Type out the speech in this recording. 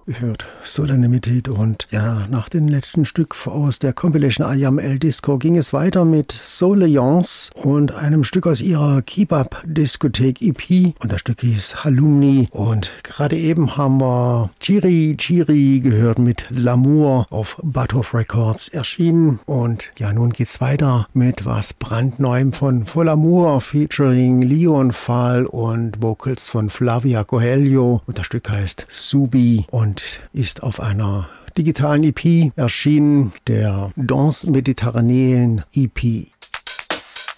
Gehört Solanimity und ja, nach dem letzten Stück aus der Compilation I Am El Disco ging es weiter mit Soleance und einem Stück aus ihrer Keep Up Diskothek EP und das Stück hieß Halumni und gerade eben haben wir Chiri Chiri gehört mit L'amour auf Bathhof Records erschienen und ja, nun geht's weiter mit was brandneuem von Folamour featuring Leon Fall und Vocals von Flavia Coelho und das Stück heißt Subi und ist auf einer digitalen EP erschienen, der Danse Mediterraneen EP.